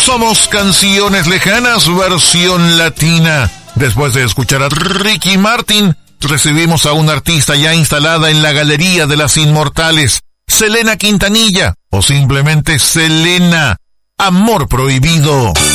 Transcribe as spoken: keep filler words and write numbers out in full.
Somos Canciones Lejanas, versión latina. Después de escuchar a Ricky Martin, recibimos a una artista ya instalada en la Galería de las Inmortales, Selena Quintanilla, o simplemente Selena. Amor Prohibido.